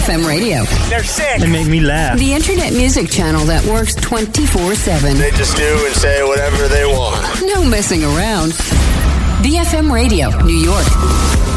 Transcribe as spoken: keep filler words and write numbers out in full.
F M radio. They're sick. They make me laugh. The internet music channel that works twenty-four seven. They just do and say whatever they want. No messing around. B F M Radio, New York.